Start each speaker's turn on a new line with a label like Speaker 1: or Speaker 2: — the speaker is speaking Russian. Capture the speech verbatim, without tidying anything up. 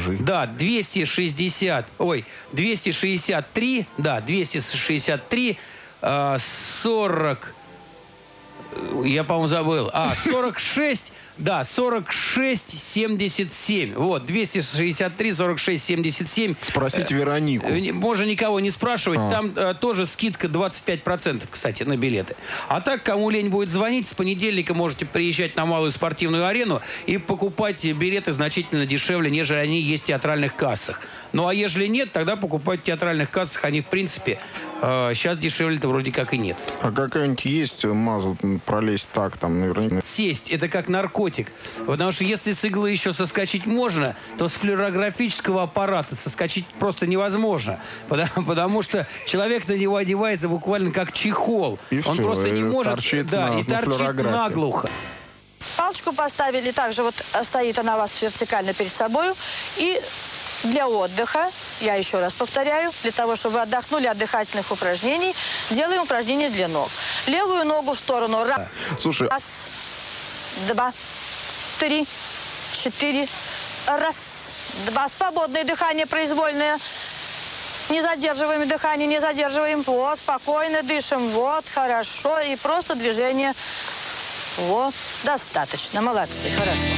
Speaker 1: Скажи.
Speaker 2: Да, двести шестьдесят, ой, двести шестьдесят три, да, двести шестьдесят три, сорок, я, по-моему, забыл, а, сорок шесть, да, сорок шесть семьдесят семь, вот, двести шестьдесят три, сорок шесть семьдесят семь.
Speaker 1: Спросите Веронику.
Speaker 2: Можно никого не спрашивать,
Speaker 1: а.
Speaker 2: там а, тоже скидка двадцать пять процентов, кстати, на билеты. А так, кому лень будет звонить, с понедельника можете приезжать на малую спортивную арену и покупать билеты значительно дешевле, нежели они есть в театральных кассах. Ну, а ежели нет, тогда покупать в театральных кассах, они, в принципе, э, сейчас дешевле-то вроде как и нет.
Speaker 1: А какая-нибудь есть мазу пролезть так, там, наверняка?
Speaker 2: Сесть, это как наркотик. Потому что если с иглы еще соскочить можно, то с флюорографического аппарата соскочить просто невозможно. Потому, потому что человек на него одевается буквально как чехол.
Speaker 1: И
Speaker 2: Он
Speaker 1: все,
Speaker 2: просто не может...
Speaker 1: Торчит
Speaker 2: да,
Speaker 1: на,
Speaker 2: и торчит
Speaker 1: на
Speaker 2: наглухо.
Speaker 3: Палочку поставили, также вот стоит она у вас вертикально перед собой. И для отдыха, я еще раз повторяю, для того, чтобы вы отдохнули от дыхательных упражнений, делаем упражнения для ног. Левую ногу в сторону. Раз,
Speaker 1: Слушай.
Speaker 3: раз два, три, четыре. Раз, два. Свободное дыхание, произвольное. Не задерживаем дыхание, не задерживаем. Вот, спокойно дышим. Вот, хорошо. И просто движение. Вот, достаточно. Молодцы, хорошо.